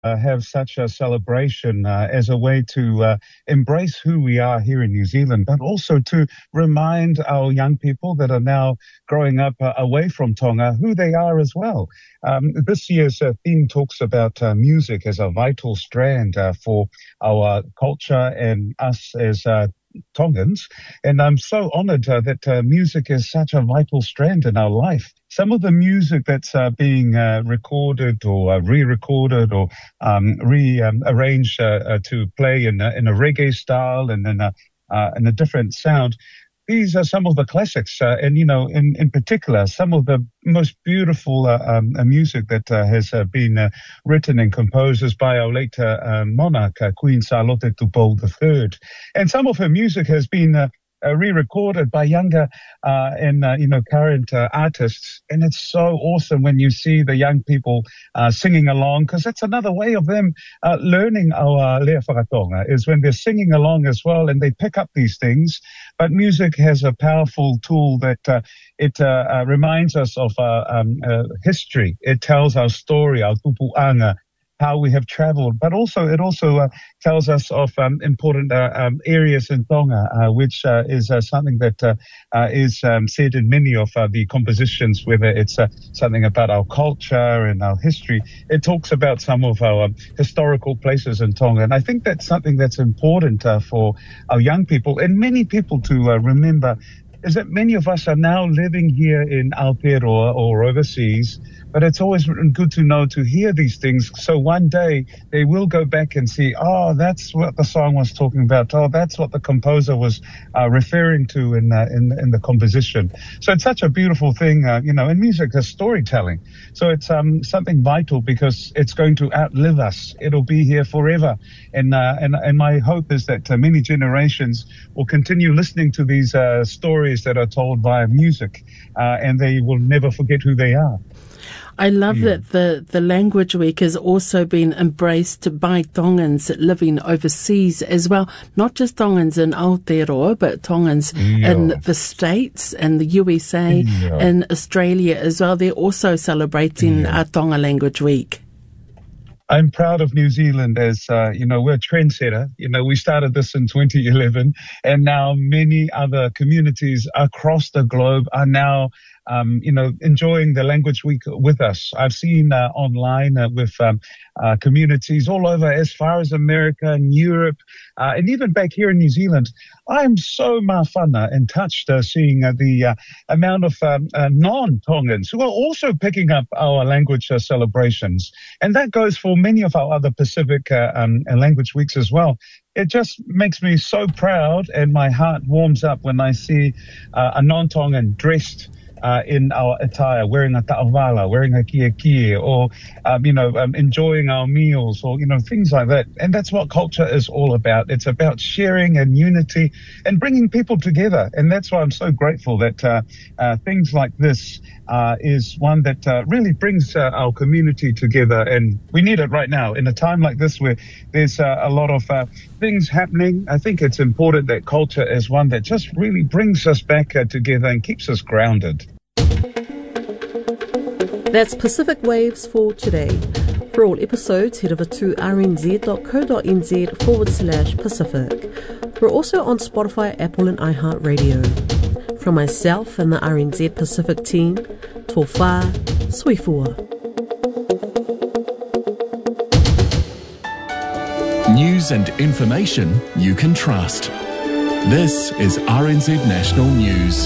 have such a celebration as a way to embrace who we are here in New Zealand, but also to remind our young people that are now growing up away from Tonga who they are as well. This year's theme talks about music as a vital strand for our culture and us as Tongans, and I'm so honored that music is such a vital strand in our life. Some of the music that's being recorded or re-recorded or rearranged to play in a reggae style and in a different sound. These are some of the classics, and in particular, some of the most beautiful music that has been written and composed is by our late monarch, Queen Charlotte Tupou III, and some of her music has been re-recorded by younger and current artists, and it's so awesome when you see the young people singing along, because that's another way of them learning our lea whakatonga, is when they're singing along as well and they pick up these things. But music has a powerful tool that it reminds us of history. It tells our story, our tupuanga, how we have traveled, but also it tells us of important areas in Tonga, which is something that is said in many of the compositions, whether it's something about our culture and our history. It talks about some of our historical places in Tonga, and I think that's something that's important for our young people and many people to remember, is that many of us are now living here in Aotearoa or overseas, but it's always good to know, to hear these things, so one day they will go back and see, oh, that's what the song was talking about. Oh, that's what the composer was referring to in the composition. So it's such a beautiful thing, and music is storytelling. So it's something vital because it's going to outlive us. It'll be here forever. And my hope is that many generations will continue listening to these stories that are told via music, and they will never forget who they are. I love that the Language Week has also been embraced by Tongans living overseas as well. Not just Tongans in Aotearoa, but Tongans in the States and the USA and Australia as well. They're also celebrating our Tonga Language Week. I'm proud of New Zealand as, we're a trendsetter. We started this in 2011, and now many other communities across the globe are now enjoying the Language Week with us. I've seen online with communities all over, as far as America and Europe, and even back here in New Zealand. I'm so mawhana and touched seeing the amount of non-Tongans who are also picking up our language celebrations. And that goes for many of our other Pacific language weeks as well. It just makes me so proud, and my heart warms up when I see a non-Tongan dressed in our attire, wearing a ta'awala, wearing a kia, or, enjoying our meals, or, things like that. And that's what culture is all about. It's about sharing and unity and bringing people together. And that's why I'm so grateful that things like this is one that really brings our community together. And we need it right now. In a time like this where there's a lot of things happening, I think it's important that culture is one that just really brings us back together and keeps us grounded. That's Pacific Waves for today. For all episodes, head over to rnz.co.nz/Pacific. We're also on Spotify, Apple and iHeartRadio. From myself and the RNZ Pacific team, tō whā, sui fua. News and information you can trust. This is RNZ National News.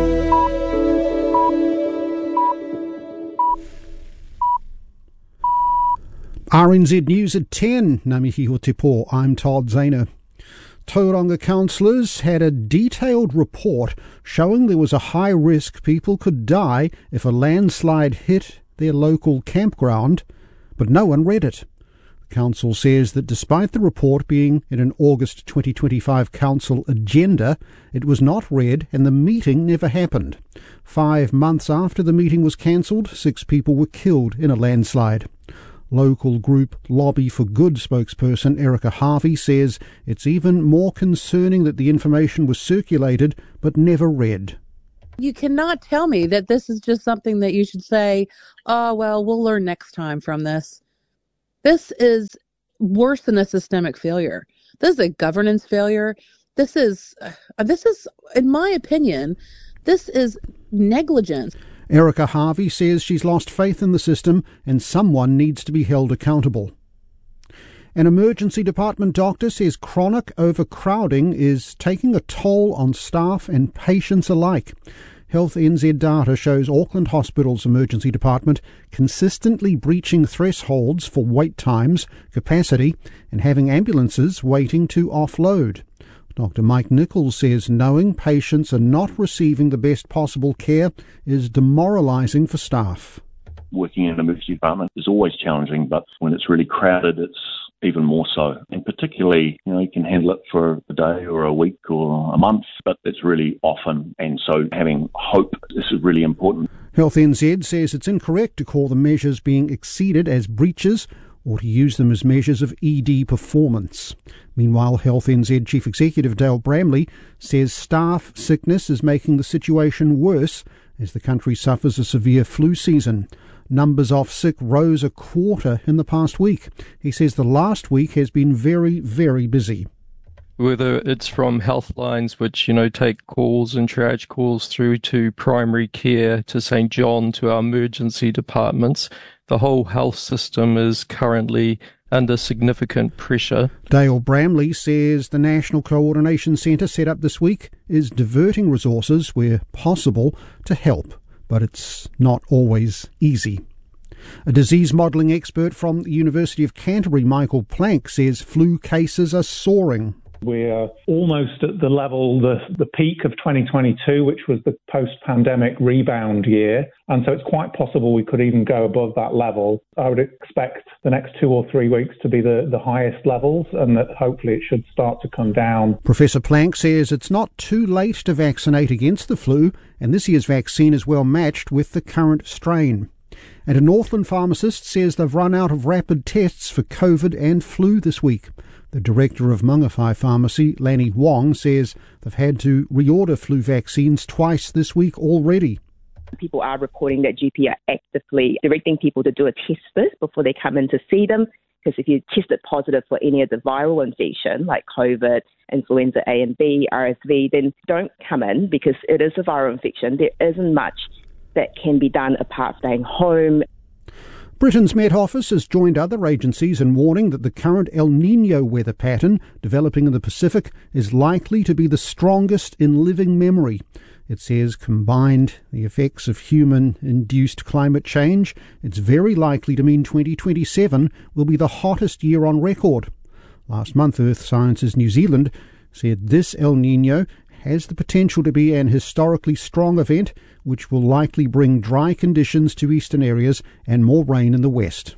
RNZ News at 10. Ngā mihi o te pō. I'm Todd Zahner. Tauranga councillors had a detailed report showing there was a high risk people could die if a landslide hit their local campground, but no one read it. The council says that despite the report being in an August 2025 council agenda, it was not read and the meeting never happened. 5 months after the meeting was cancelled, 6 people were killed in a landslide. Local group Lobby for Good spokesperson Erica Harvey says it's even more concerning that the information was circulated but never read. You cannot tell me that this is just something that you should say, oh, well, we'll learn next time from this. This is worse than a systemic failure. This is a governance failure. This is, in my opinion, this is negligence. Erica Harvey says she's lost faith in the system and someone needs to be held accountable. An emergency department doctor says chronic overcrowding is taking a toll on staff and patients alike. Health NZ data shows Auckland Hospital's emergency department consistently breaching thresholds for wait times, capacity, and having ambulances waiting to offload. Dr. Mike Nichols says knowing patients are not receiving the best possible care is demoralising for staff. Working in an emergency department is always challenging, but when it's really crowded, it's even more so. And particularly, you can handle it for a day or a week or a month, but it's really often. And so having hope, this is really important. Health NZ says it's incorrect to call the measures being exceeded as breaches or to use them as measures of ED performance. Meanwhile, Health NZ Chief Executive Dale Bramley says staff sickness is making the situation worse as the country suffers a severe flu season. Numbers off sick rose a quarter in the past week. He says the last week has been very, very busy. Whether it's from health lines, which, take calls and triage calls through to primary care, to St. John, to our emergency departments, the whole health system is currently under significant pressure. Dale Bramley says the National Coordination Centre set up this week is diverting resources where possible to help, but it's not always easy. A disease modelling expert from the University of Canterbury, Michael Plank, says flu cases are soaring. We're almost at the level, the peak of 2022, which was the post-pandemic rebound year. And so it's quite possible we could even go above that level. I would expect the next 2 or 3 weeks to be the highest levels, and that hopefully it should start to come down. Professor Plank says it's not too late to vaccinate against the flu, and this year's vaccine is well matched with the current strain. And a Northland pharmacist says they've run out of rapid tests for COVID and flu this week. The director of Mangawhai Pharmacy, Lanny Wong, says they've had to reorder flu vaccines twice this week already. People are reporting that GP are actively directing people to do a test first before they come in to see them, because if you tested positive for any of the viral infection, like COVID, influenza A and B, RSV, then don't come in because it is a viral infection. There isn't much that can be done apart from staying home. Britain's Met Office has joined other agencies in warning that the current El Niño weather pattern developing in the Pacific is likely to be the strongest in living memory. It says combined the effects of human-induced climate change, it's very likely to mean 2027 will be the hottest year on record. Last month, Earth Sciences New Zealand said this El Niño has the potential to be an historically strong event which will likely bring dry conditions to eastern areas and more rain in the west.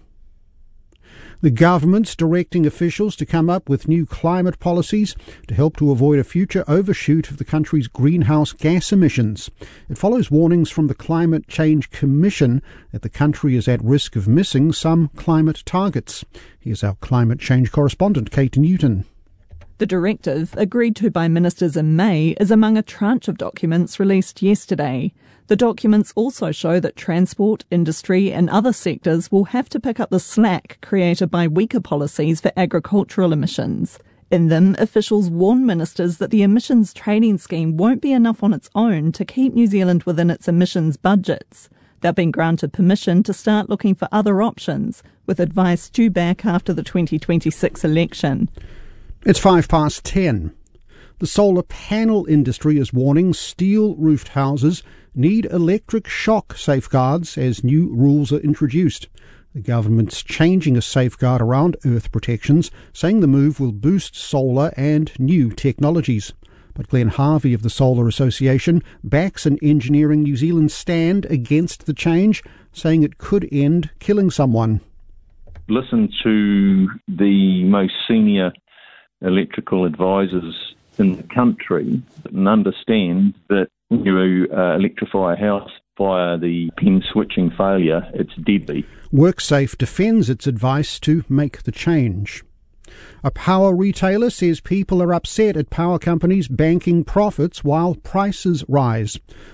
The government's directing officials to come up with new climate policies to help to avoid a future overshoot of the country's greenhouse gas emissions. It follows warnings from the Climate Change Commission that the country is at risk of missing some climate targets. Here's our climate change correspondent, Kate Newton. The directive, agreed to by ministers in May, is among a tranche of documents released yesterday. The documents also show that transport, industry and other sectors will have to pick up the slack created by weaker policies for agricultural emissions. In them, officials warn ministers that the emissions trading scheme won't be enough on its own to keep New Zealand within its emissions budgets. They've been granted permission to start looking for other options, with advice due back after the 2026 election. It's 10:05. The solar panel industry is warning steel-roofed houses need electric shock safeguards as new rules are introduced. The government's changing a safeguard around earth protections, saying the move will boost solar and new technologies. But Glenn Harvey of the Solar Association backs an Engineering New Zealand stand against the change, saying it could end killing someone. Listen to the most senior electrical advisors in the country and understand that when you electrify a house via the pin switching failure, it's deadly. WorkSafe defends its advice to make the change. A power retailer says people are upset at power companies banking profits while prices rise.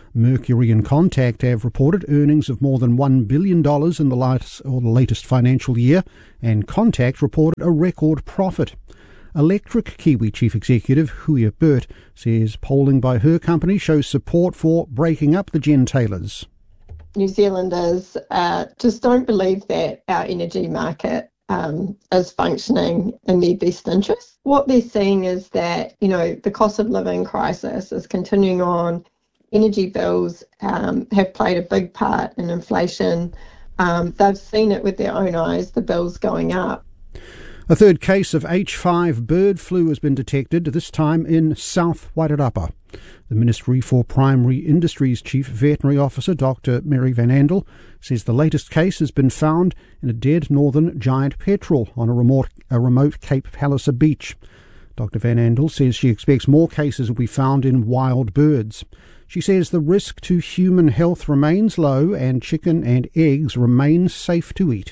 Mercury and Contact have reported earnings of more than $1 billion in the latest financial year, and Contact reported a record profit. Electric Kiwi Chief Executive Huia Burt says polling by her company shows support for breaking up the gentailers. New Zealanders just don't believe that our energy market is functioning in their best interest. What they're seeing is that, the cost of living crisis is continuing on. Energy bills have played a big part in inflation. They've seen it with their own eyes, the bills going up. A third case of H5 bird flu has been detected, this time in South Wairarapa. The Ministry for Primary Industries Chief Veterinary Officer, Dr. Mary Van Andel, says the latest case has been found in a dead northern giant petrel on a remote Cape Palliser beach. Dr. Van Andel says she expects more cases will be found in wild birds. She says the risk to human health remains low and chicken and eggs remain safe to eat.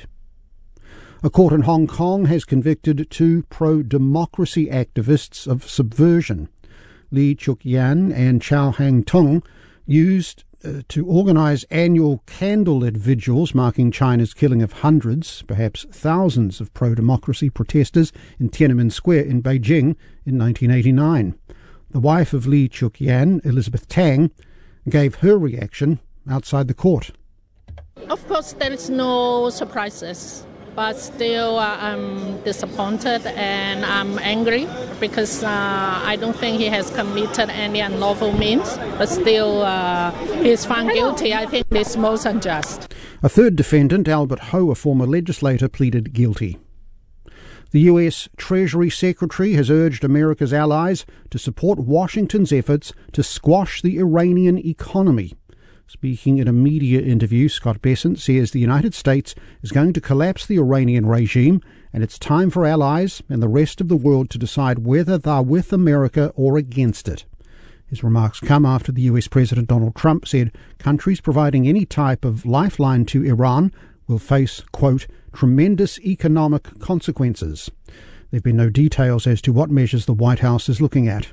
A court in Hong Kong has convicted 2 pro-democracy activists of subversion. Lee Chuk-yan and Chow Hang-tung used to organise annual candlelit vigils marking China's killing of hundreds, perhaps thousands of pro-democracy protesters in Tiananmen Square in Beijing in 1989. The wife of Lee Chuk-yan, Elizabeth Tang, gave her reaction outside the court. Of course, there is no surprises. But still, I'm disappointed and I'm angry because I don't think he has committed any unlawful means. But still, he is found guilty. I think this is most unjust. A third defendant, Albert Ho, a former legislator, pleaded guilty. The US Treasury Secretary has urged America's allies to support Washington's efforts to squash the Iranian economy. Speaking in a media interview, Scott Bessent says the United States is going to collapse the Iranian regime, and it's time for allies and the rest of the world to decide whether they're with America or against it. His remarks come after the US President Donald Trump said countries providing any type of lifeline to Iran will face, quote, tremendous economic consequences. There have been no details as to what measures the White House is looking at.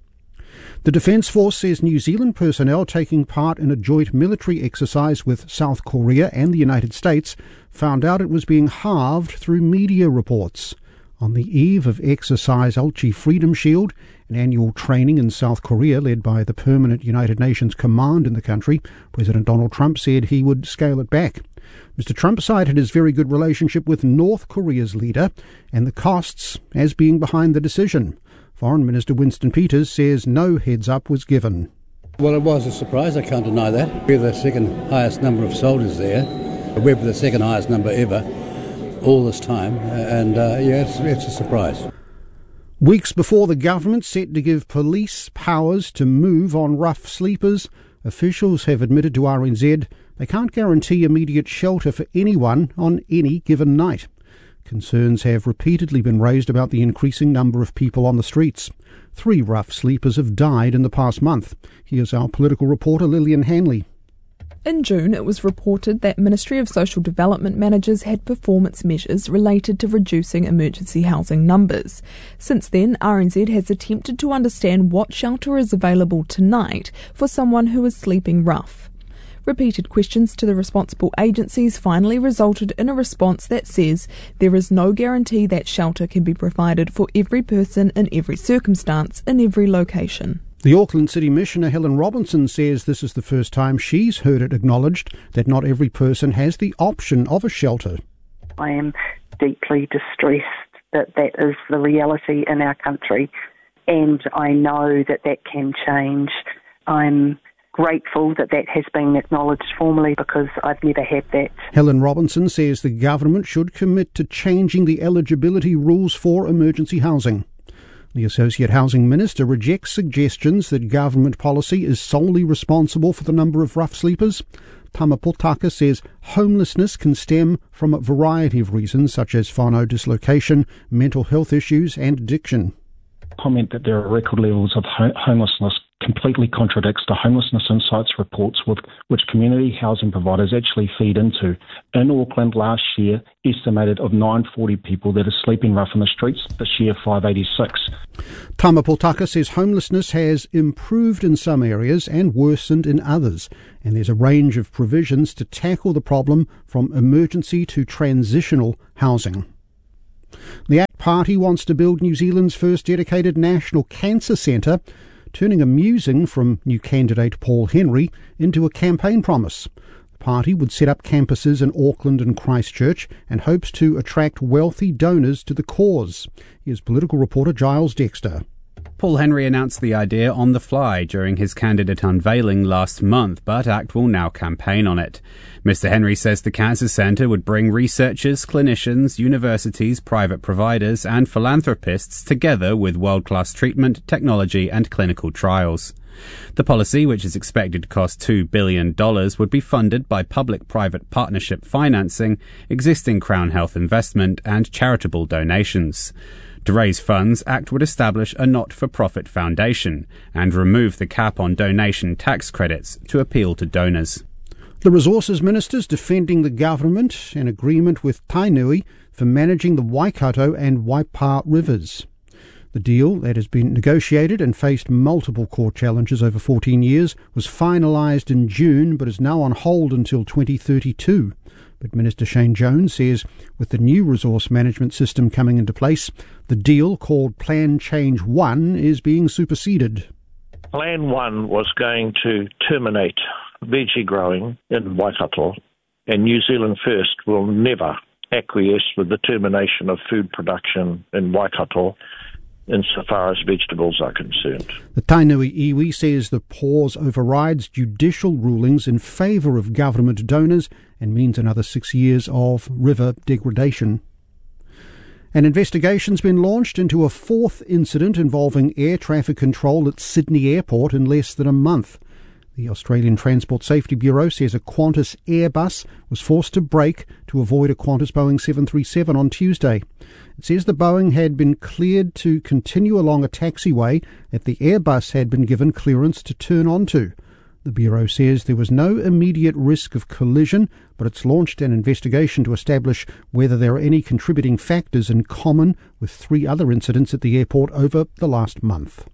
The Defence Force says New Zealand personnel taking part in a joint military exercise with South Korea and the United States found out it was being halved through media reports. On the eve of Exercise Ulchi Freedom Shield, an annual training in South Korea led by the permanent United Nations command in the country, President Donald Trump said he would scale it back. Mr. Trump cited his very good relationship with North Korea's leader and the costs as being behind the decision. Foreign Minister Winston Peters says no heads-up was given. Well, it was a surprise, I can't deny that. We're the second highest number of soldiers there. We're the second highest number ever, all this time, and it's a surprise. Weeks before the government set to give police powers to move on rough sleepers, officials have admitted to RNZ they can't guarantee immediate shelter for anyone on any given night. Concerns have repeatedly been raised about the increasing number of people on the streets. 3 rough sleepers have died in the past month. Here's our political reporter Lillian Hanley. In June, it was reported that Ministry of Social Development managers had performance measures related to reducing emergency housing numbers. Since then, RNZ has attempted to understand what shelter is available tonight for someone who is sleeping rough. Repeated questions to the responsible agencies finally resulted in a response that says there is no guarantee that shelter can be provided for every person in every circumstance in every location. The Auckland City Missioner Helen Robinson says this is the first time she's heard it acknowledged that not every person has the option of a shelter. I am deeply distressed that that is the reality in our country, and I know that that can change. I'm grateful that that has been acknowledged formally because I've never had that. Helen Robinson says the government should commit to changing the eligibility rules for emergency housing. The Associate Housing Minister rejects suggestions that government policy is solely responsible for the number of rough sleepers. Tama Potaka says homelessness can stem from a variety of reasons such as whānau dislocation, mental health issues and addiction. Comment that there are record levels of homelessness completely contradicts the Homelessness Insights reports with which community housing providers actually feed into. In Auckland last year, estimated of 940 people that are sleeping rough in the streets, this year 586. Tama Poltaka says homelessness has improved in some areas and worsened in others, and there's a range of provisions to tackle the problem from emergency to transitional housing. The ACT Party wants to build New Zealand's first dedicated national cancer centre, turning a musing from new candidate Paul Henry into a campaign promise. The party would set up campuses in Auckland and Christchurch and hopes to attract wealthy donors to the cause. Here's political reporter Giles Dexter. Paul Henry announced the idea on the fly during his candidate unveiling last month, but ACT will now campaign on it. Mr. Henry says the cancer centre would bring researchers, clinicians, universities, private providers and philanthropists together with world-class treatment, technology and clinical trials. The policy, which is expected to cost $2 billion, would be funded by public-private partnership financing, existing Crown Health investment and charitable donations. To raise funds, ACT would establish a not-for-profit foundation and remove the cap on donation tax credits to appeal to donors. The Resources Minister's defending the government an agreement with Tainui for managing the Waikato and Waipa rivers. The deal that has been negotiated and faced multiple court challenges over 14 years was finalised in June but is now on hold until 2032. But Minister Shane Jones says with the new resource management system coming into place, the deal called Plan Change 1 is being superseded. Plan 1 was going to terminate veggie growing in Waikato, and New Zealand First will never acquiesce with the termination of food production in Waikato insofar as vegetables are concerned. The Tainui iwi says the pause overrides judicial rulings in favour of government donors and means another 6 years of river degradation. An investigation's been launched into a fourth incident involving air traffic control at Sydney Airport in less than a month. The Australian Transport Safety Bureau says a Qantas Airbus was forced to brake to avoid a Qantas Boeing 737 on Tuesday. It says the Boeing had been cleared to continue along a taxiway that the Airbus had been given clearance to turn onto. The Bureau says there was no immediate risk of collision, but it's launched an investigation to establish whether there are any contributing factors in common with 3 other incidents at the airport over the last month.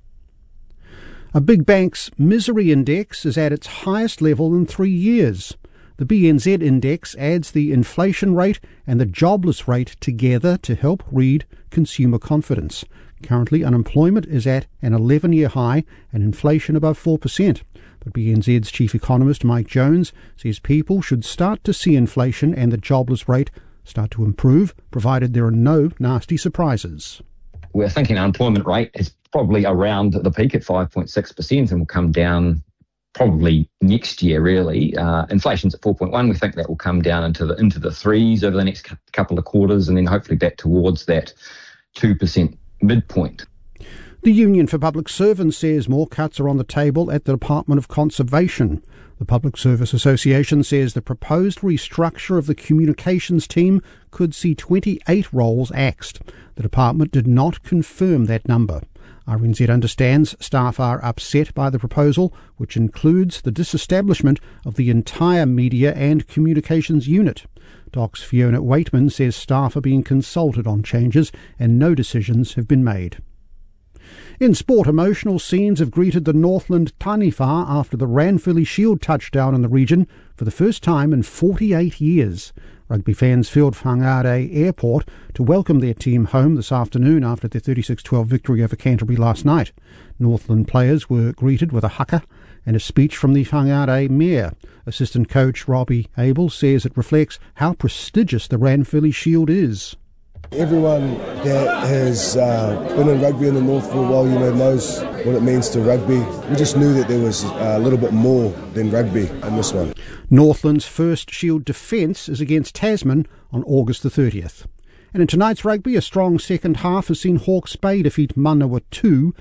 A big bank's misery index is at its highest level in 3 years. The BNZ index adds the inflation rate and the jobless rate together to help read consumer confidence. Currently, unemployment is at an 11-year high and inflation above 4%. But BNZ's chief economist Mike Jones says people should start to see inflation and the jobless rate start to improve, provided there are no nasty surprises. We're thinking unemployment rate is probably around the peak at 5.6% and will come down probably next year, really. Inflation's at 4.1. We think that will come down into the threes over the next couple of quarters and then hopefully back towards that 2% midpoint. The Union for Public Servants says more cuts are on the table at the Department of Conservation. The Public Service Association says the proposed restructure of the communications team could see 28 roles axed. The department did not confirm that number. RNZ understands staff are upset by the proposal, which includes the disestablishment of the entire media and communications unit. DOC's Fiona Waitman says staff are being consulted on changes and no decisions have been made. In sport, emotional scenes have greeted the Northland Taniwha after the Ranfurly Shield touchdown in the region for the first time in 48 years. Rugby fans filled Whangarei Airport to welcome their team home this afternoon after their 36-12 victory over Canterbury last night. Northland players were greeted with a haka and a speech from the Whangarei Mayor. Assistant coach Robbie Abel says it reflects how prestigious the Ranfurly Shield is. Everyone that has been in rugby in the North for a while, knows what it means to rugby. We just knew that there was a little bit more than rugby in this one. Northland's first Shield defence is against Tasman on August the 30th. And in tonight's rugby, a strong second half has seen Hawke's Bay defeat Manawatu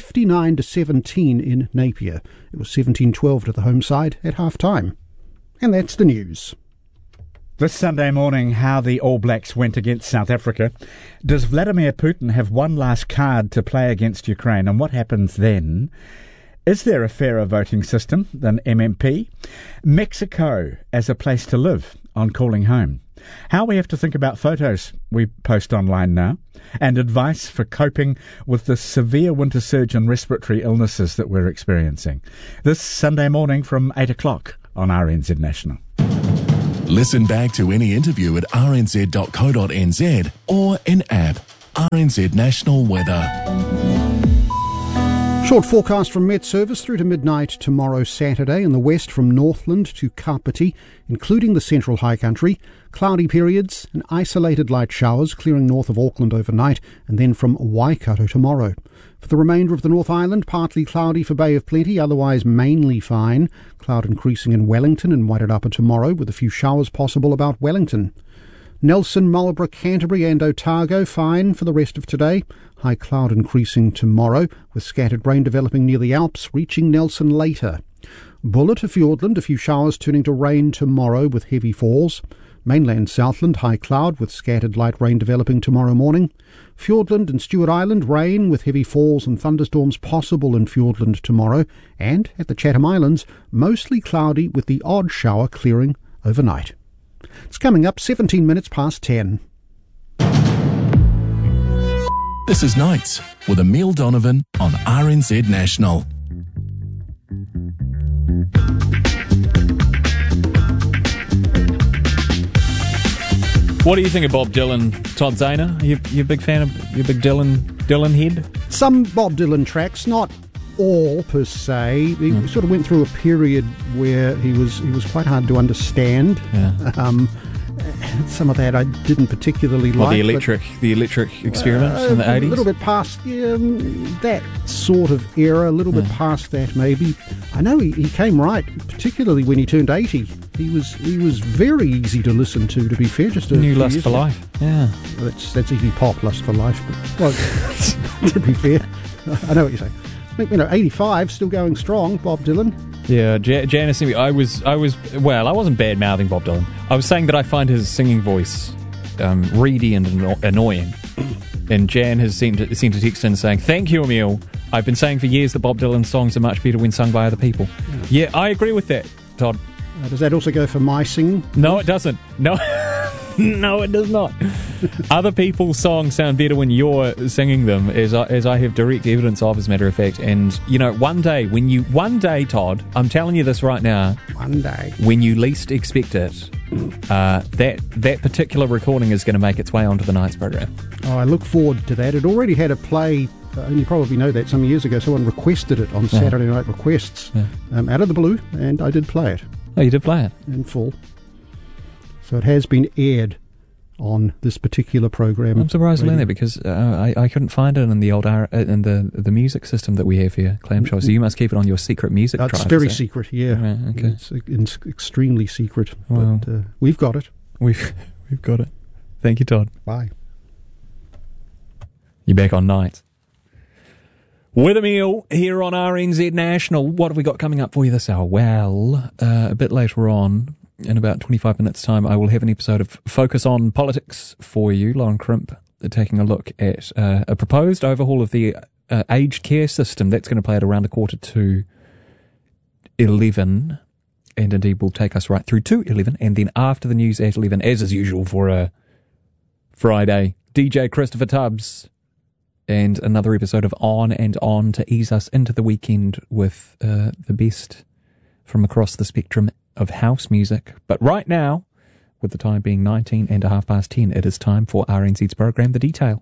59-17 in Napier. It was 17-12 to the home side at half-time. And that's the news. This Sunday morning, how the All Blacks went against South Africa. Does Vladimir Putin have one last card to play against Ukraine, and what happens then? Is there a fairer voting system than MMP? Mexico as a place to live on Calling Home. How we have to think about photos we post online now, and advice for coping with the severe winter surge and respiratory illnesses that we're experiencing. This Sunday morning from 8 o'clock on RNZ National. Listen back to any interview at rnz.co.nz or in app RNZ National Weather. Short forecast from Met Service through to midnight tomorrow Saturday in the west from Northland to Kapiti, including the central high country. Cloudy periods and isolated light showers clearing north of Auckland overnight and then from Waikato tomorrow. For the remainder of the North Island, partly cloudy for Bay of Plenty, otherwise mainly fine. Cloud increasing in Wellington and Wairarapa tomorrow with a few showers possible about Wellington. Nelson, Marlborough, Canterbury and Otago fine for the rest of today. High cloud increasing tomorrow with scattered rain developing near the Alps, reaching Nelson later. Buller to Fiordland, a few showers turning to rain tomorrow with heavy falls. Mainland Southland, high cloud with scattered light rain developing tomorrow morning. Fiordland and Stewart Island, rain with heavy falls and thunderstorms possible in Fiordland tomorrow. And at the Chatham Islands, mostly cloudy with the odd shower clearing overnight. It's coming up 17 minutes past 10. This is Nights with Emile Donovan on RNZ National. What do you think of Bob Dylan, Todd Zahner? You a big fan of, you a big Dylan head? Some Bob Dylan tracks, not all per se. He sort of went through a period where he was quite hard to understand. Yeah. Some of that I didn't particularly like. The electric experiments in the 80s? A little bit past that sort of era, a little bit past that maybe. I know he came right, particularly when he turned 80. He was very easy to listen to be fair. Just a New Lust for Life, yeah. Well, that's Iggy Pop, Lust for Life. But, well, to be fair, I know what you're saying. I think, 85, still going strong, Bob Dylan. Yeah, Janice, I wasn't bad-mouthing Bob Dylan. I was saying that I find his singing voice reedy and annoying. And Jan has sent a text in saying, "Thank you, Emile. I've been saying for years that Bob Dylan's songs are much better when sung by other people." Yeah, I agree with that, Todd. Does that also go for my singing? No, it doesn't. No. No, it does not. Other people's songs sound better when you're singing them, as I have direct evidence of, as a matter of fact. And, one day, Todd, I'm telling you this right now. One day. When you least expect it, that particular recording is going to make its way onto the Nights program. Oh, I look forward to that. It already had a play, and you probably know that some years ago. Someone requested it on Saturday Night Requests out of the blue, and I did play it. Oh, you did play it? In full. So it has been aired on this particular program. I'm surprised to learn that because I couldn't find it in the old in the music system that we have here, Clamshell. So you must keep it on your secret music drive. It's very secret, yeah. Right, okay. It's extremely secret, well, but we've got it. We've got it. Thank you, Todd. Bye. You're back on Night with Emile here on RNZ National. What have we got coming up for you this hour? Well, a bit later on, in about 25 minutes' time, I will have an episode of Focus on Politics for you. Lauren Crimp taking a look at a proposed overhaul of the aged care system. That's going to play at around 11:15, and indeed will take us right through to 11. And then after the news at 11, as is usual for a Friday, DJ Christopher Tubbs and another episode of On and On to ease us into the weekend with the best from across the spectrum of house music. But right now, with the time being 19 and a half past 10, it is time for RNZ's program, The Detail.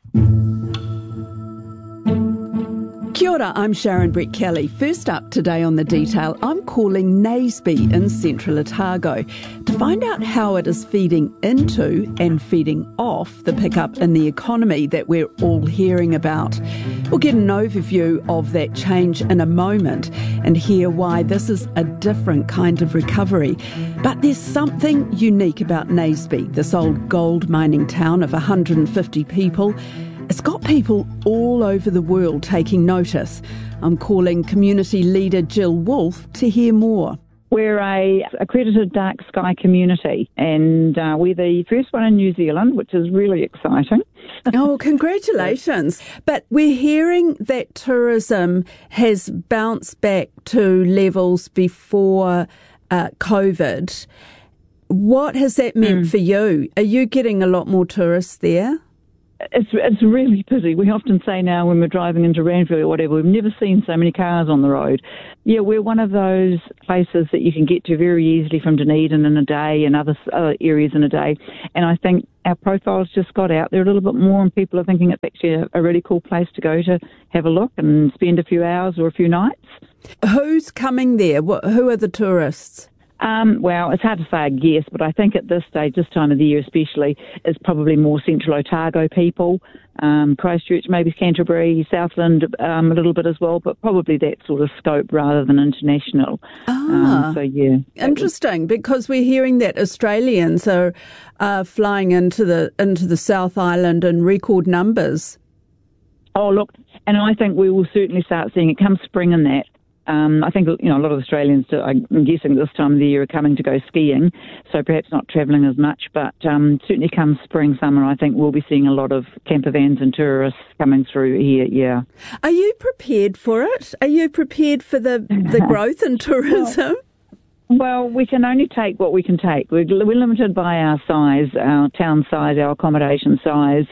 Kia ora, I'm Sharon Brett Kelly. First up today on The Detail, I'm calling Naseby in central Otago to find out how it is feeding into and feeding off the pickup in the economy that we're all hearing about. We'll get an overview of that change in a moment and hear why this is a different kind of recovery. But there's something unique about Naseby, this old gold mining town of 150 people. It's got people all over the world taking notice. I'm calling community leader Jill Wolfe to hear more. We're a accredited dark sky community, and we're the first one in New Zealand, which is really exciting. Oh, congratulations. But we're hearing that tourism has bounced back to levels before COVID. What has that meant for you? Are you getting a lot more tourists there? It's really busy. We often say now when we're driving into Ranville or whatever, we've never seen so many cars on the road. Yeah, we're one of those places that you can get to very easily from Dunedin in a day and other areas in a day. And I think our profiles just got out there a little bit more, and people are thinking it's actually a really cool place to go to have a look and spend a few hours or a few nights. Who's coming there? Who are the tourists? Well, it's hard to say, I guess, but I think at this stage, this time of the year especially, it's probably more Central Otago people, Christchurch, maybe Canterbury, Southland a little bit as well, but probably that sort of scope rather than international. So, yeah. Interesting, because we're hearing that Australians are flying into the South Island in record numbers. Oh, look, and I think we will certainly start seeing it come spring in that. I think, a lot of Australians, I'm guessing this time of the year, are coming to go skiing, so perhaps not travelling as much, but certainly come spring, summer, I think we'll be seeing a lot of camper vans and tourists coming through here, yeah. Are you prepared for it? Are you prepared for the growth in tourism? Well, we can only take what we can take. We're limited by our size, our town size, our accommodation size,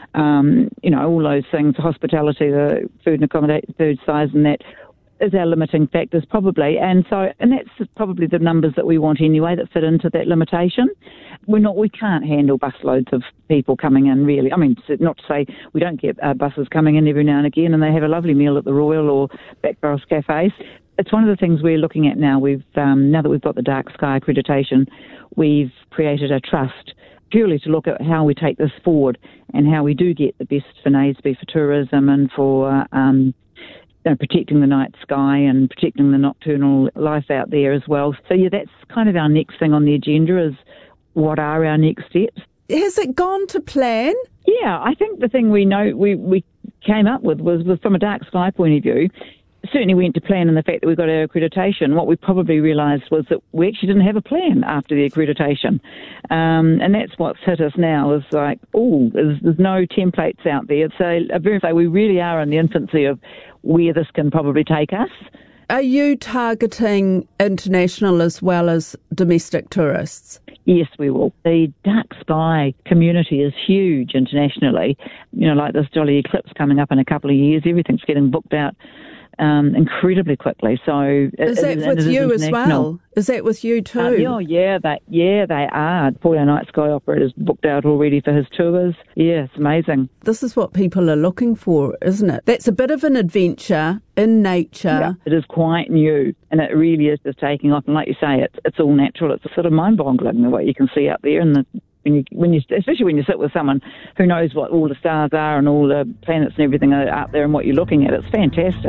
all those things, hospitality, the food size and that is our limiting factors probably, and that's probably the numbers that we want anyway that fit into that limitation. We can't handle busloads of people coming in really. I mean, not to say we don't get buses coming in every now and again and they have a lovely meal at the Royal or Backbarrels cafes. It's one of the things we're looking at now. We've now that we've got the Dark Sky accreditation, we've created a trust purely to look at how we take this forward and how we do get the best for Naseby for tourism and for protecting the night sky and protecting the nocturnal life out there as well. So, yeah, that's kind of our next thing on the agenda is what are our next steps. Has it gone to plan? Yeah, I think the thing we came up with was from a Dark Sky point of view, certainly went to plan in the fact that we got our accreditation. What we probably realised was that we actually didn't have a plan after the accreditation. And that's what's hit us now is like, there's no templates out there. So we really are in the infancy of where this can probably take us. Are you targeting international as well as domestic tourists? Yes, we will. The Dark Sky community is huge internationally. Like this Jolly Eclipse coming up in a couple of years, everything's getting booked out incredibly quickly. So is that with you as well? Is that with you too? They are. Paul, our night sky operator's booked out already for his tours. Yeah, it's amazing. This is what people are looking for, isn't it? That's a bit of an adventure in nature. Yeah, it is quite new, and it really is just taking off. And like you say, it's all natural. It's sort of mind-boggling what you can see out there, and especially when you sit with someone who knows what all the stars are and all the planets and everything are out there and what you're looking at. It's fantastic.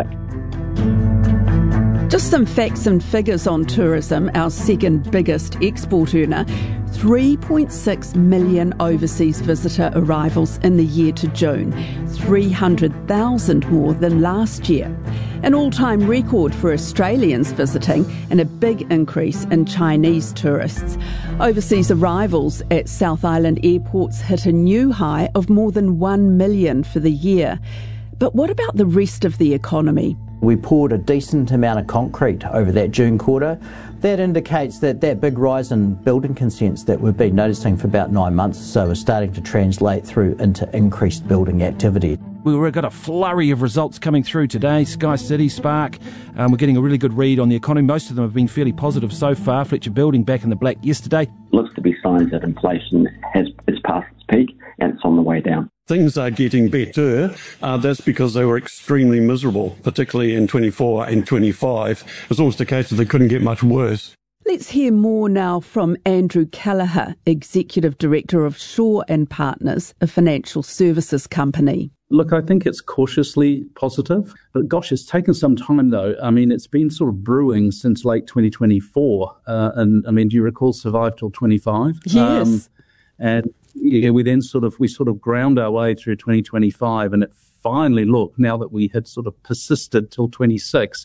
Just some facts and figures on tourism, our second biggest export earner. 3.6 million overseas visitor arrivals in the year to June, 300,000 more than last year. An all-time record for Australians visiting and a big increase in Chinese tourists. Overseas arrivals at South Island airports hit a new high of more than 1 million for the year. But what about the rest of the economy? We poured a decent amount of concrete over that June quarter. That indicates that big rise in building consents that we've been noticing for about 9 months or so is starting to translate through into increased building activity. We've got a flurry of results coming through today. Sky City, Spark, we're getting a really good read on the economy. Most of them have been fairly positive so far. Fletcher Building back in the black yesterday. Looks to be signs that inflation is past its peak and it's on the way down. Things are getting better. That's because they were extremely miserable, particularly in 24 and 25. It was almost a case of they couldn't get much worse. Let's hear more now from Andrew Callagher, Executive Director of Shaw and Partners, a financial services company. Look, I think it's cautiously positive. But gosh, it's taken some time though. I mean, it's been sort of brewing since late 2024. And I mean, do you recall Survive Till 25? Yes. And yeah, we sort of ground our way through 2025, and it finally, look, now that we had sort of persisted till 26,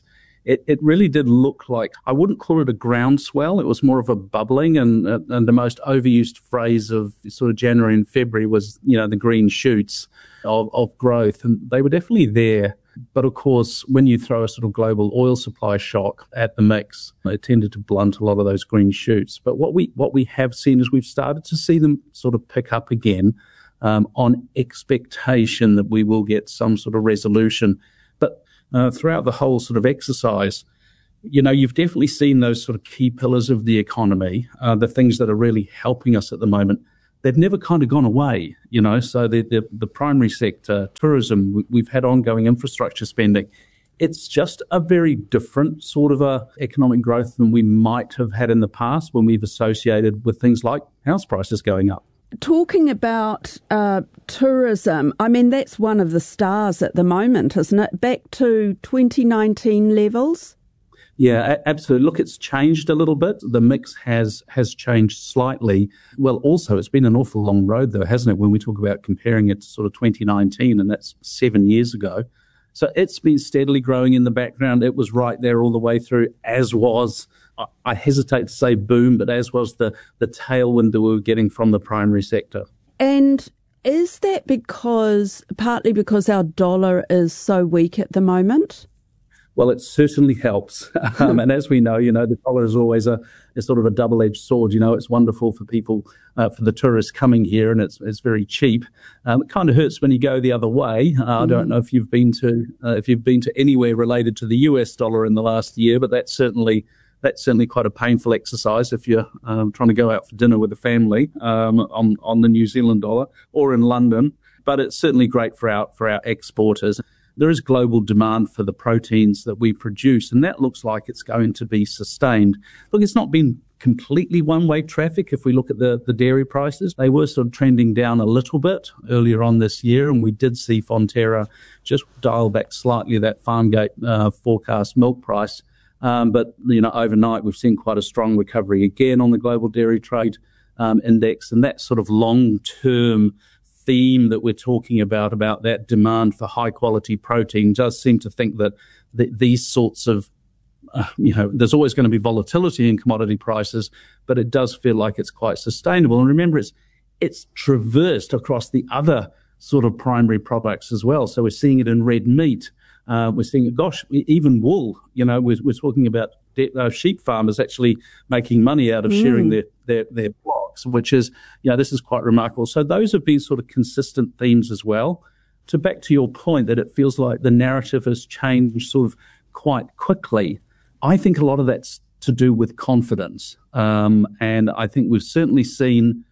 it really did look like, I wouldn't call it a groundswell, it was more of a bubbling, and the most overused phrase of sort of January and February was, the green shoots of growth, and they were definitely there. But of course, when you throw a sort of global oil supply shock at the mix, it tended to blunt a lot of those green shoots. But what we have seen is we've started to see them sort of pick up again on expectation that we will get some sort of resolution. But throughout the whole sort of exercise, you've definitely seen those sort of key pillars of the economy, the things that are really helping us at the moment. They've never kind of gone away, so the primary sector, tourism, we've had ongoing infrastructure spending. It's just a very different sort of economic growth than we might have had in the past when we've associated with things like house prices going up. Talking about tourism, I mean, that's one of the stars at the moment, isn't it? Back to 2019 levels? Yeah, absolutely. Look, it's changed a little bit. The mix has changed slightly. Well, also, it's been an awful long road, though, hasn't it, when we talk about comparing it to sort of 2019, and that's 7 years ago. So it's been steadily growing in the background. It was right there all the way through, as was, I hesitate to say boom, but as was the tailwind that we were getting from the primary sector. And is that partly because our dollar is so weak at the moment? Well, it certainly helps. And as we know, the dollar is always a sort of a double-edged sword. It's wonderful for people, for the tourists coming here, and it's very cheap. It kind of hurts when you go the other way. I don't know if you've been to anywhere related to the US dollar in the last year, but that's certainly quite a painful exercise if you're trying to go out for dinner with a family on the New Zealand dollar or in London. But it's certainly great for our exporters. There is global demand for the proteins that we produce, and that looks like it's going to be sustained. Look, it's not been completely one-way traffic. If we look at the dairy prices, they were sort of trending down a little bit earlier on this year, and we did see Fonterra just dial back slightly that Farmgate forecast milk price. But overnight we've seen quite a strong recovery again on the global dairy trade index, and that sort of long-term theme that we're talking about that demand for high-quality protein does seem to think that these sorts of, there's always going to be volatility in commodity prices, but it does feel like it's quite sustainable. And remember, it's traversed across the other sort of primary products as well. So we're seeing it in red meat. We're seeing it, even wool. We're talking about sheep farmers actually making money out of shearing their flocks, which is, this is quite remarkable. So those have been sort of consistent themes as well. To back to your point that it feels like the narrative has changed sort of quite quickly, I think a lot of that's to do with confidence. And I think we've certainly seen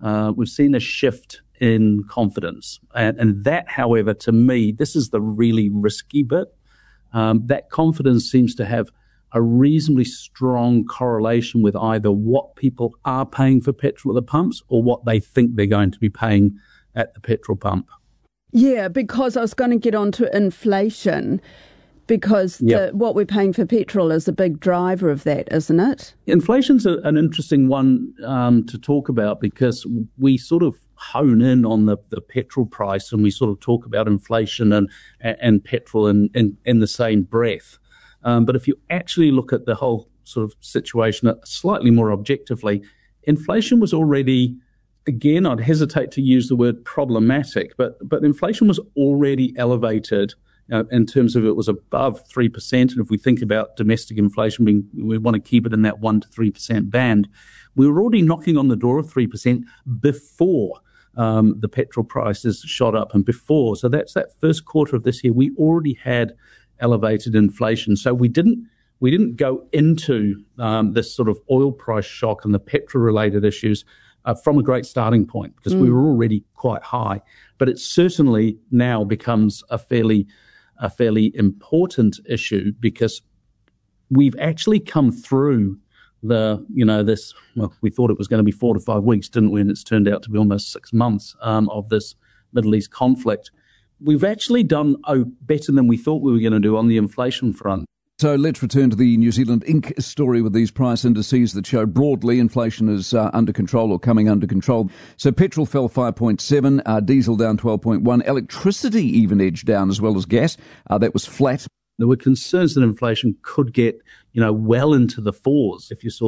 a shift in confidence. And that, however, to me, this is the really risky bit. That confidence seems to have a reasonably strong correlation with either what people are paying for petrol at the pumps or what they think they're going to be paying at the petrol pump. Yeah, because I was going to get on to inflation, because what we're paying for petrol is a big driver of that, isn't it? Inflation's an interesting one to talk about, because we sort of hone in on the petrol price, and we sort of talk about inflation and petrol in the same breath. But if you actually look at the whole sort of situation slightly more objectively, inflation was already, again, I'd hesitate to use the word problematic, but inflation was already elevated in terms of it was above 3%. And if we think about domestic inflation, we want to keep it in that 1% to 3% band. We were already knocking on the door of 3% before the petrol prices shot up and before. So that's that first quarter of this year. We already had elevated inflation. So we didn't go into this sort of oil price shock and the petrol-related issues from a great starting point, because we were already quite high. But it certainly now becomes a fairly important issue, because we've actually come through we thought it was going to be 4 to 5 weeks, didn't we? And it's turned out to be almost 6 months of this Middle East conflict. We've actually done better than we thought we were going to do on the inflation front. So let's return to the New Zealand Inc. story with these price indices that show broadly inflation is under control or coming under control. So petrol fell 5.7, diesel down 12.1, electricity even edged down as well as gas. That was flat. There were concerns that inflation could get, well into the fours if you saw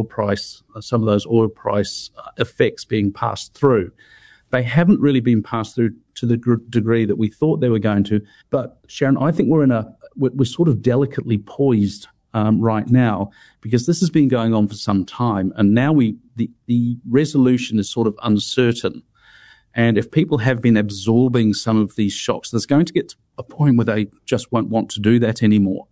some of those oil price effects being passed through. They haven't really been passed through to the degree that we thought they were going to. But Sharon, I think we're sort of delicately poised right now, because this has been going on for some time, and now the resolution is sort of uncertain. And if people have been absorbing some of these shocks, there's going to get to a point where they just won't want to do that anymore.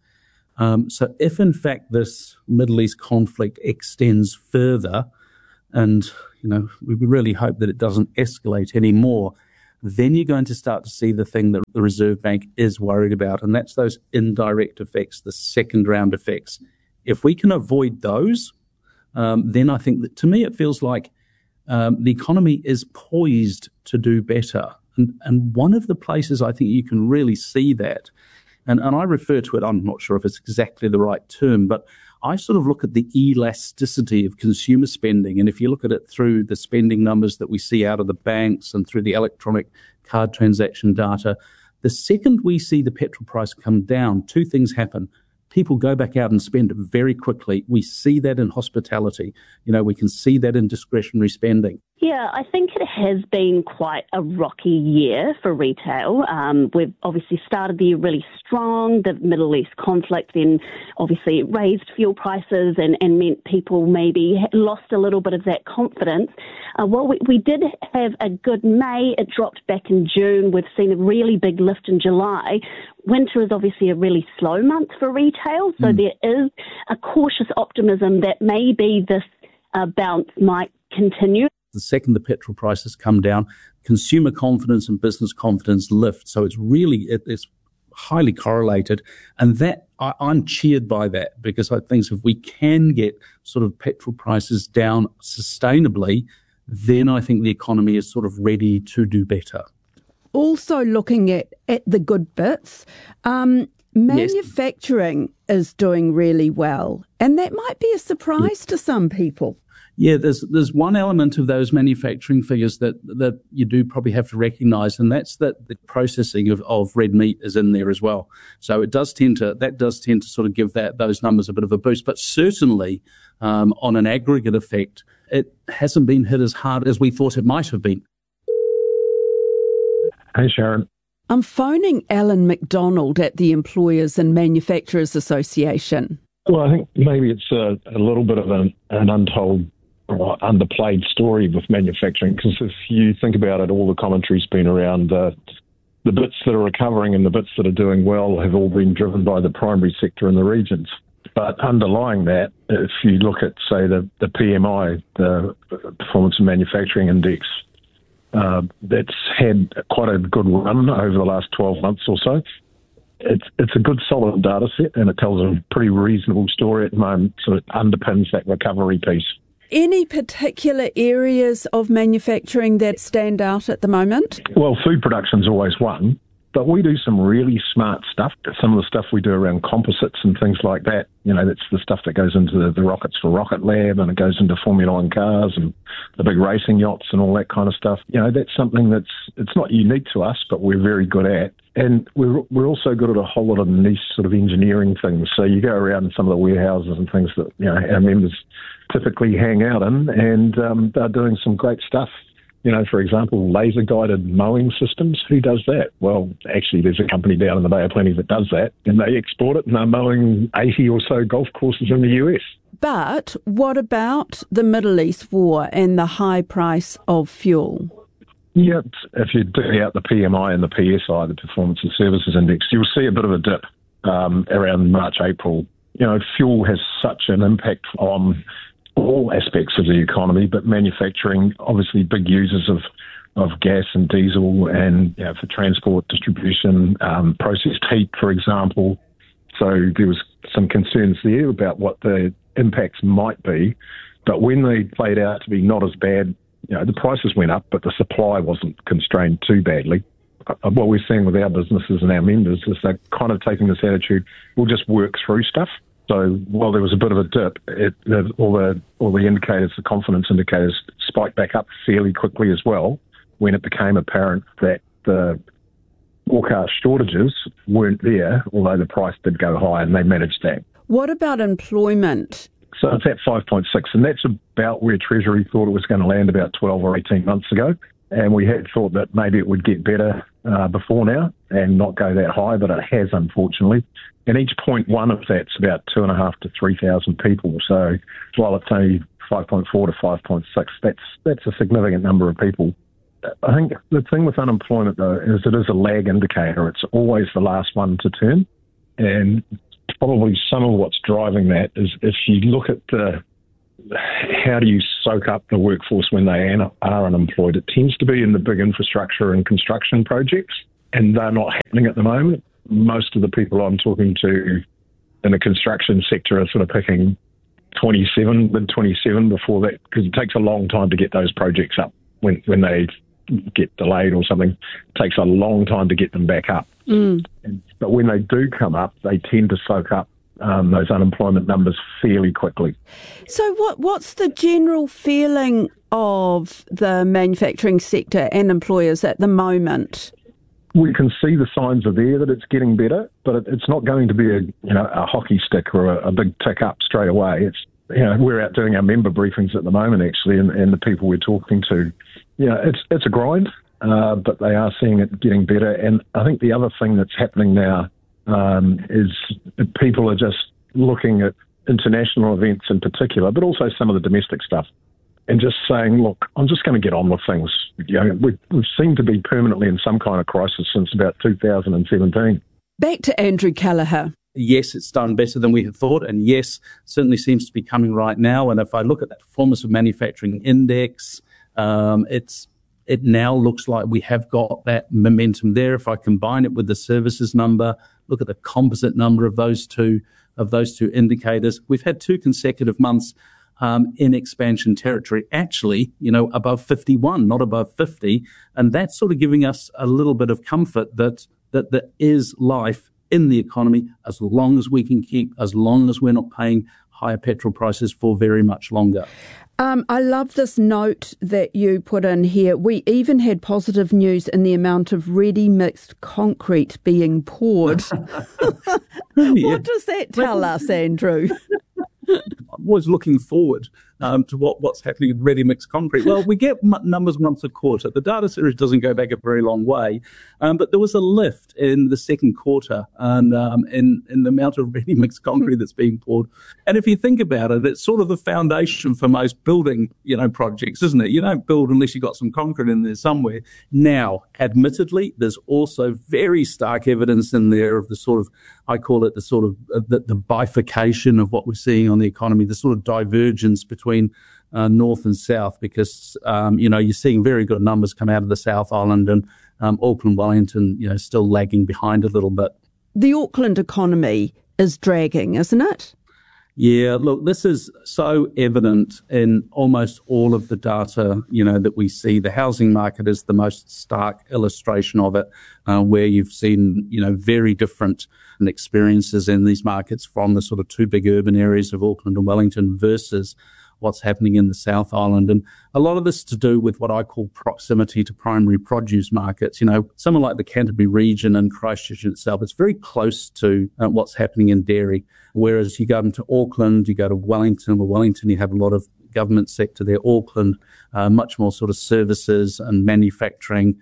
So if, in fact, this Middle East conflict extends further, and, we really hope that it doesn't escalate anymore, then you're going to start to see the thing that the Reserve Bank is worried about, and that's those indirect effects, the second-round effects. If we can avoid those, then I think that, to me, it feels like the economy is poised to do better. And one of the places I think you can really see that, and I refer to it, I'm not sure if it's exactly the right term, but I sort of look at the elasticity of consumer spending. And if you look at it through the spending numbers that we see out of the banks and through the electronic card transaction data, the second we see the petrol price come down, two things happen. People go back out and spend very quickly. We see that in hospitality. We can see that in discretionary spending. Yeah, I think it has been quite a rocky year for retail. We've obviously started the year really strong. The Middle East conflict then obviously raised fuel prices and meant people maybe lost a little bit of that confidence. We did have a good May. It dropped back in June. We've seen a really big lift in July. Winter is obviously a really slow month for retail, so there is a cautious optimism that maybe this bounce might continue. The second the petrol prices come down, consumer confidence and business confidence lift. So it's highly correlated. And that I'm cheered by that, because I think if we can get sort of petrol prices down sustainably, then I think the economy is sort of ready to do better. Also looking at the good bits, manufacturing is doing really well. And that might be a surprise to some people. Yeah, there's one element of those manufacturing figures that you do probably have to recognise, and that's that the processing of red meat is in there as well. So that does tend to sort of give those numbers a bit of a boost. But certainly, on an aggregate effect, it hasn't been hit as hard as we thought it might have been. Hey, Sharon. I'm phoning Alan McDonald at the Employers and Manufacturers Association. Well, I think maybe it's a little bit of an untold or underplayed story with manufacturing, because if you think about it, all the commentary's been around the bits that are recovering and the bits that are doing well have all been driven by the primary sector in the regions. But underlying that, if you look at, say, the PMI, the Performance and Manufacturing Index, that's had quite a good run over the last 12 months or so. It's a good solid data set, and it tells a pretty reasonable story at the moment, so it underpins that recovery piece. Any particular areas of manufacturing that stand out at the moment? Well, food production's always one, but we do some really smart stuff. Some of the stuff we do around composites and things like that, that's the stuff that goes into the rockets for Rocket Lab, and it goes into Formula One cars and the big racing yachts and all that kind of stuff. That's something it's not unique to us, but we're very good at. And we're also good at a whole lot of niche sort of engineering things. So you go around in some of the warehouses and things that our members typically hang out in, and they're doing some great stuff. For example, laser-guided mowing systems. Who does that? Well, actually, there's a company down in the Bay of Plenty that does that, and they export it, and they're mowing 80 or so golf courses in the US. But what about the Middle East war and the high price of fuel? Yeah, if you dig out the PMI and the PSI, the Performance and Services Index, you'll see a bit of a dip around March, April. Fuel has such an impact on all aspects of the economy, but manufacturing, obviously big users of gas and diesel, and for transport, distribution, processed heat, for example. So there was some concerns there about what the impacts might be, but when they played out to be not as bad, the prices went up, but the supply wasn't constrained too badly. What we're seeing with our businesses and our members is they're kind of taking this attitude, we'll just work through stuff. So while there was a bit of a dip, all the indicators, the confidence indicators, spiked back up fairly quickly as well when it became apparent that the forecast shortages weren't there, although the price did go high, and they managed that. What about employment? So it's at 5.6, and that's about where Treasury thought it was going to land about 12 or 18 months ago. And we had thought that maybe it would get better before now and not go that high, but it has, unfortunately. And each 0.1 of that's about 2,500 to 3,000 people. So while it's only 5.4 to 5.6, that's a significant number of people. I think the thing with unemployment, though, is it is a lag indicator. It's always the last one to turn. And probably some of what's driving that is if you look at how do you soak up the workforce when they are unemployed, it tends to be in the big infrastructure and construction projects, and they're not happening at the moment. Most of the people I'm talking to in the construction sector are sort of picking mid-27 before that, because it takes a long time to get those projects up. When they get delayed or something, it takes a long time to get them back up. But when they do come up, they tend to soak up those unemployment numbers fairly quickly. So what's the general feeling of the manufacturing sector and employers at the moment? We can see the signs are there that it's getting better, but it's not going to be a hockey stick or a big tick up straight away. We're out doing our member briefings at the moment, actually, and the people we're talking to, it's a grind, but they are seeing it getting better. And I think the other thing that's happening now is people are just looking at international events in particular, but also some of the domestic stuff, and just saying, look, I'm just going to get on with things. We've seemed to be permanently in some kind of crisis since about 2017. Back to Andrew Kelleher. Yes, it's done better than we had thought, and yes, certainly seems to be coming right now. And if I look at that performance of manufacturing index, it now looks like we have got that momentum there. If I combine it with the services number, look at the composite number of those two indicators, we've had 2 consecutive months in expansion territory, actually, above 51, not above 50. And that's sort of giving us a little bit of comfort that there is life in the economy as long as we're not paying higher petrol prices for very much longer. I love this note that you put in here. We even had positive news in the amount of ready-mixed concrete being poured. What does that tell us, Andrew? I'm always looking forward to what's happening in ready-mixed concrete. Well, we get numbers once a quarter. The data series doesn't go back a very long way, but there was a lift in the second quarter and in the amount of ready-mixed concrete that's being poured. And if you think about it, it's sort of the foundation for most building, projects, isn't it? You don't build unless you've got some concrete in there somewhere. Now, admittedly, there's also very stark evidence in there of the sort of, I call it the sort of the bifurcation of what we're seeing on the economy, the sort of divergence between north and south, because you're seeing very good numbers come out of the South Island, and Auckland, Wellington, still lagging behind a little bit. The Auckland economy is dragging, isn't it? Yeah, look, this is so evident in almost all of the data, that we see. The housing market is the most stark illustration of it, where you've seen, very different experiences in these markets from the sort of 2 big urban areas of Auckland and Wellington versus what's happening in the South Island. And a lot of this is to do with what I call proximity to primary produce markets. Somewhere like the Canterbury region and Christchurch itself, it's very close to what's happening in dairy. Whereas you go into Auckland, you go to Wellington. Well, Wellington, you have a lot of government sector there. Auckland, much more sort of services and manufacturing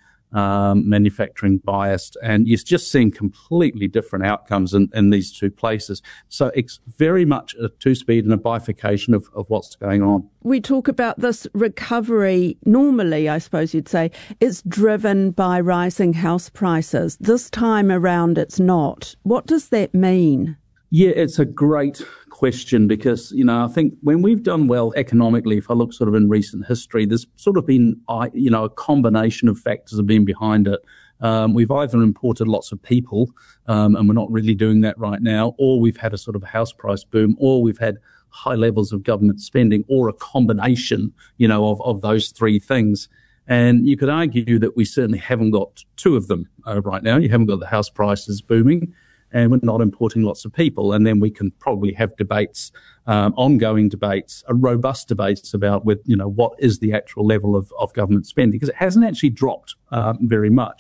biased, and you're just seeing completely different outcomes in these two places. So it's very much a two-speed and a bifurcation of what's going on. We talk about this recovery, normally, I suppose you'd say, it's driven by rising house prices. This time around, it's not. What does that mean? Yeah, it's a great question because, I think when we've done well economically, if I look sort of in recent history, there's sort of been, a combination of factors have been behind it. We've either imported lots of people, and we're not really doing that right now, or we've had a sort of house price boom, or we've had high levels of government spending, or a combination, of those three things. And you could argue that we certainly haven't got two of them right now. You haven't got the house prices booming, and we're not importing lots of people. And then we can probably have debates, ongoing debates, robust debates about what is the actual level of government spending, because it hasn't actually dropped very much.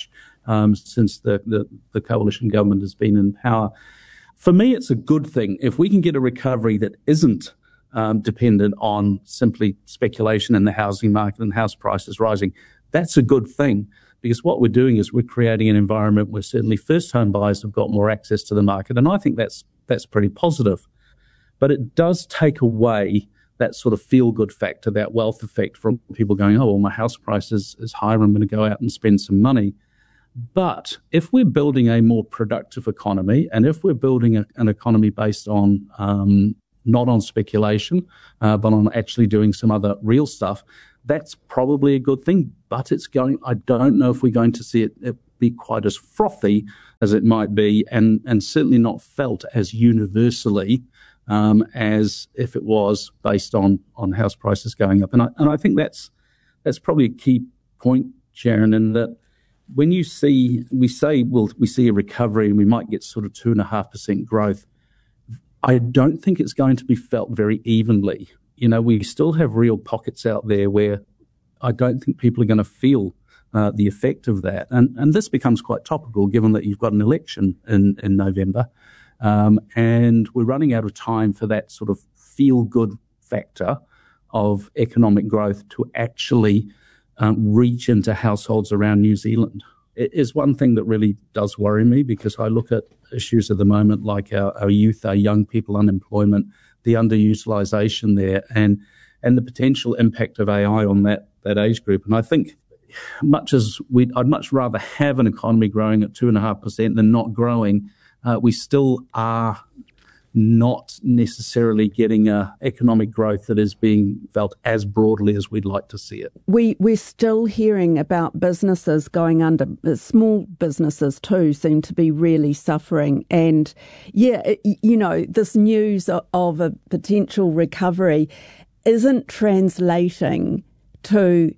since the coalition government has been in power. For me, it's a good thing. If we can get a recovery that isn't dependent on simply speculation in the housing market and house prices rising, that's a good thing, because what we're doing is we're creating an environment where certainly first-home buyers have got more access to the market, and I think that's pretty positive. But it does take away that sort of feel-good factor, that wealth effect from people going, oh, well, my house price is higher, I'm going to go out and spend some money. But if we're building a more productive economy, and if we're building an economy based on not on speculation, but on actually doing some other real stuff, that's probably a good thing. But I don't know if we're going to see it be quite as frothy as it might be, and certainly not felt as universally as if it was based on house prices going up. And I think that's probably a key point, Sharon, in that when we see a recovery and we might get sort of 2.5% growth, I don't think it's going to be felt very evenly. We still have real pockets out there where I don't think people are going to feel the effect of that. And this becomes quite topical given that you've got an election in November. And we're running out of time for that sort of feel-good factor of economic growth to actually reach into households around New Zealand. It is one thing that really does worry me, because I look at issues at the moment like our youth, our young people, unemployment, the underutilisation there, and the potential impact of AI on that age group. And I think I'd much rather have an economy growing at 2.5% than not growing. We still are not necessarily getting economic growth that is being felt as broadly as we'd like to see it. We're still hearing about businesses going under. Small businesses too seem to be really suffering. And this news of a potential recovery isn't translating to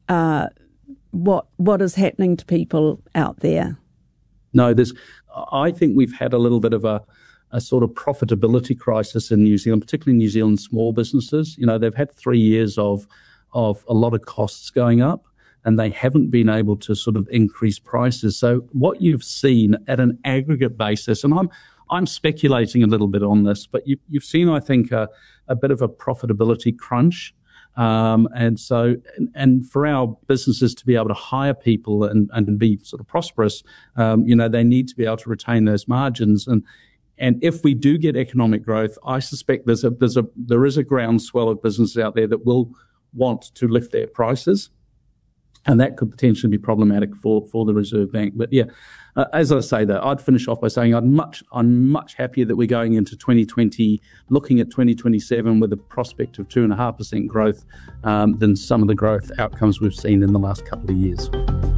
what is happening to people out there. No, I think we've had a little bit of a sort of profitability crisis in New Zealand, particularly New Zealand small businesses. They've had 3 years of a lot of costs going up, and they haven't been able to sort of increase prices. So what you've seen at an aggregate basis, and I'm speculating a little bit on this, but you've seen, I think, a bit of a profitability crunch. And for our businesses to be able to hire people and be sort of prosperous, they need to be able to retain those margins. And if we do get economic growth, I suspect there is a groundswell of businesses out there that will want to lift their prices, and that could potentially be problematic for the Reserve Bank. But as I say, though, I'd finish off by saying I'm much happier that we're going into 2020, looking at 2027 with a prospect of 2.5% growth than some of the growth outcomes we've seen in the last couple of years.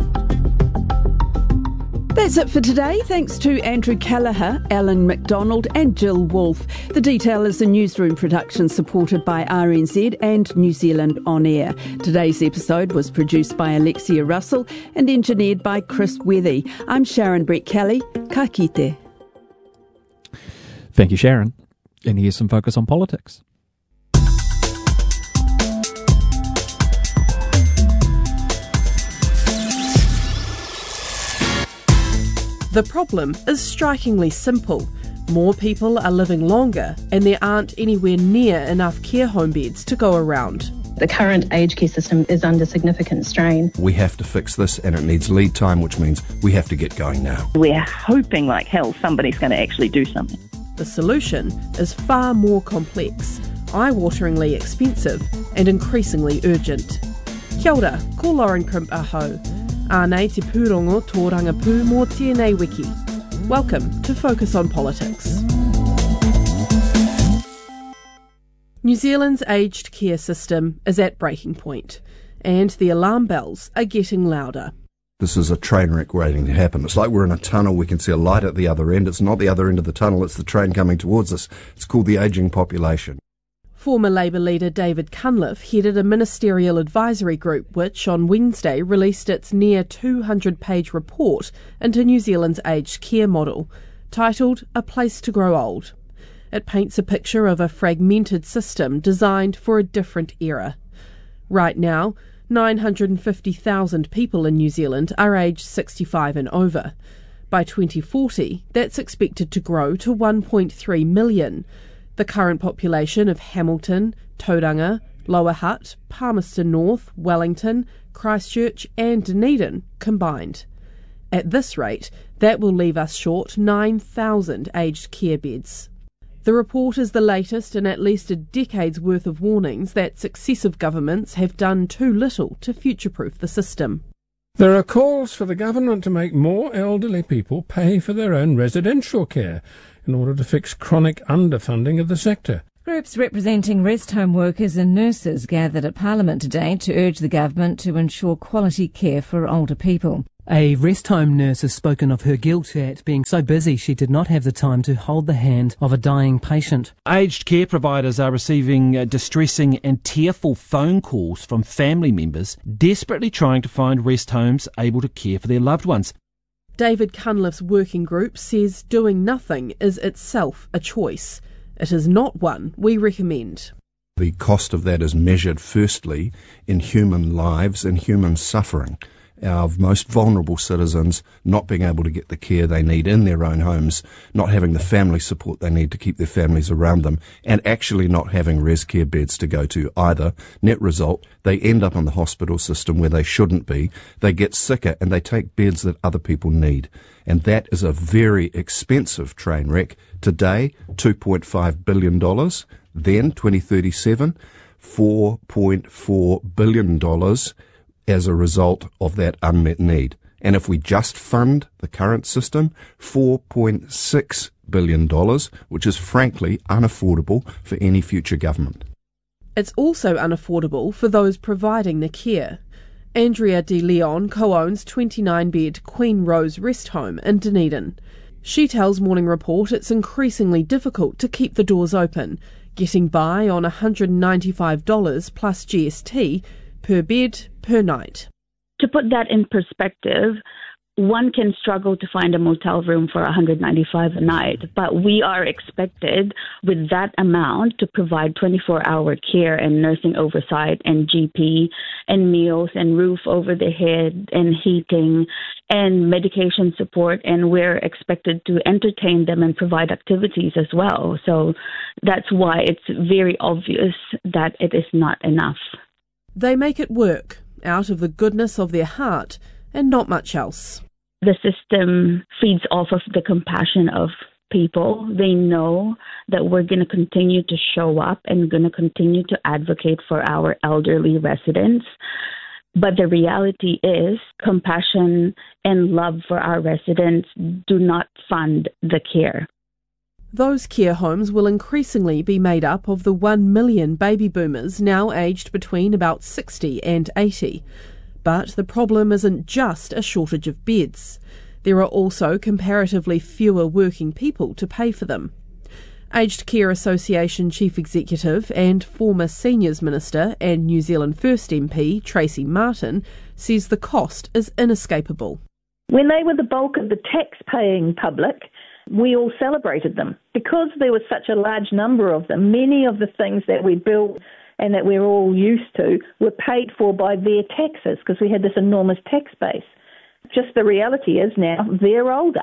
That's it for today. Thanks to Andrew Kelleher, Alan McDonald and Jill Wolfe. The Detail is a newsroom production supported by RNZ and New Zealand On Air. Today's episode was produced by Alexia Russell and engineered by Chris Wethy. I'm Sharon Brett-Kelly. Ka kite. Thank you, Sharon. And here's some focus on politics. The problem is strikingly simple. More people are living longer, and there aren't anywhere near enough care home beds to go around. The current aged care system is under significant strain. We have to fix this, and it needs lead time, which means we have to get going now. We're hoping like hell somebody's going to actually do something. The solution is far more complex, eye-wateringly expensive, and increasingly urgent. Kia ora, ko Lauren Crimp aho. Ānei te pūrongo tō rangapū mō tēnei wiki. Welcome to Focus on Politics. New Zealand's aged care system is at breaking point, and the alarm bells are getting louder. This is a train wreck waiting to happen. It's like we're in a tunnel, we can see a light at the other end. It's not the other end of the tunnel, it's the train coming towards us. It's called the ageing population. Former Labour leader David Cunliffe headed a ministerial advisory group which on Wednesday released its near 200-page report into New Zealand's aged care model, titled A Place to Grow Old. It paints a picture of a fragmented system designed for a different era. Right now, 950,000 people in New Zealand are aged 65 and over. By 2040, that's expected to grow to 1.3 million. The current population of Hamilton, Tauranga, Lower Hutt, Palmerston North, Wellington, Christchurch and Dunedin combined. At this rate, that will leave us short 9,000 aged care beds. The report is the latest in at least a decade's worth of warnings that successive governments have done too little to future-proof the system. There are calls for the government to make more elderly people pay for their own residential care in order to fix chronic underfunding of the sector. Groups representing rest home workers and nurses gathered at Parliament today to urge the government to ensure quality care for older people. A rest home nurse has spoken of her guilt at being so busy she did not have the time to hold the hand of a dying patient. Aged care providers are receiving distressing and tearful phone calls from family members desperately trying to find rest homes able to care for their loved ones. David Cunliffe's working group says doing nothing is itself a choice. It is not one we recommend. The cost of that is measured firstly in human lives and human suffering. Our most vulnerable citizens not being able to get the care they need in their own homes, not having the family support they need to keep their families around them, and actually not having res care beds to go to either. Net result, they end up in the hospital system where they shouldn't be, they get sicker and they take beds that other people need. And that is a very expensive train wreck. Today, $2.5 billion. Then, 2037, $4.4 billion as a result of that unmet need. And if we just fund the current system, $4.6 billion, which is frankly unaffordable for any future government. It's also unaffordable for those providing the care. Andrea De Leon co-owns 29-bed Queen Rose Rest Home in Dunedin. She tells Morning Report it's increasingly difficult to keep the doors open, getting by on $195 plus GST per bed per night. To put that in perspective, one can struggle to find a motel room for $195 a night, but we are expected with that amount to provide 24-hour care and nursing oversight and GP and meals and roof over the head and heating and medication support, and we're expected to entertain them and provide activities as well. So that's why it's very obvious that it is not enough. They make it work out of the goodness of their heart and not much else. The system feeds off of the compassion of people. They know that we're going to continue to show up and going to continue to advocate for our elderly residents. But the reality is compassion and love for our residents do not fund the care. Those care homes will increasingly be made up of the 1 million baby boomers now aged between about 60 and 80. But the problem isn't just a shortage of beds. There are also comparatively fewer working people to pay for them. Aged Care Association Chief Executive and former Seniors Minister and New Zealand First MP Tracy Martin says the cost is inescapable. When they were the bulk of the tax-paying public, we all celebrated them. Because there was such a large number of them, many of the things that we built and that we're all used to were paid for by their taxes because we had this enormous tax base. Just the reality is now they're older.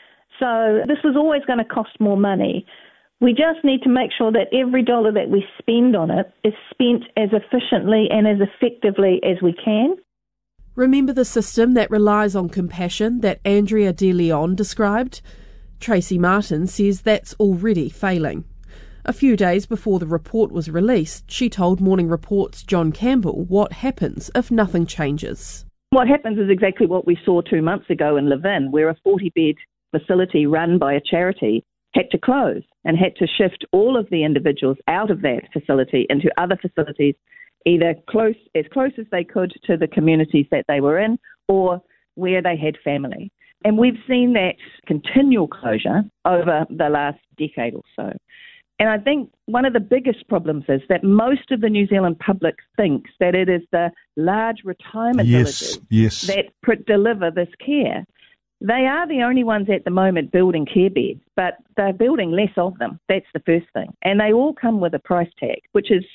So this was always going to cost more money. We just need to make sure that every dollar that we spend on it is spent as efficiently and as effectively as we can. Remember the system that relies on compassion that Andrea De Leon described? Tracy Martin says that's already failing. A few days before the report was released, she told Morning Report's John Campbell what happens if nothing changes. What happens is exactly what we saw 2 months ago in Levin, where a 40-bed facility run by a charity had to close and had to shift all of the individuals out of that facility into other facilities, either as close as they could to the communities that they were in or where they had family. And we've seen that continual closure over the last decade or so. And I think one of the biggest problems is that most of the New Zealand public thinks that it is the large retirement villages that deliver this care. They are the only ones at the moment building care beds, but they're building less of them. That's the first thing. And they all come with a price tag, which is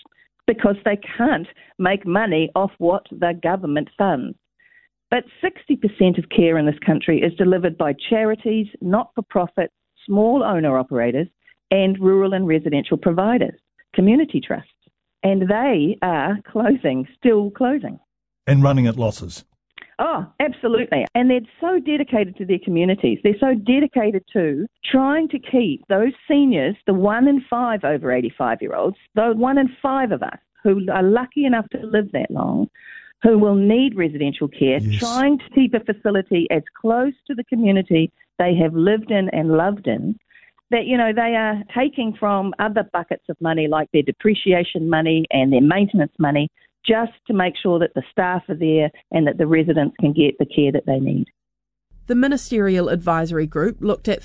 because they can't make money off what the government funds. But 60% of care in this country is delivered by charities, not-for-profit, small owner-operators, and rural and residential providers, community trusts. And they are closing, still closing. And running at losses. Oh, absolutely. And they're so dedicated to their communities. They're so dedicated to trying to keep those seniors, the 1 in 5 over 85-year-olds, the 1 in 5 of us who are lucky enough to live that long, who will need residential care, trying to keep a facility as close to the community they have lived in and loved in, that, you know, they are taking from other buckets of money like their depreciation money and their maintenance money just to make sure that the staff are there and that the residents can get the care that they need. The Ministerial Advisory Group looked at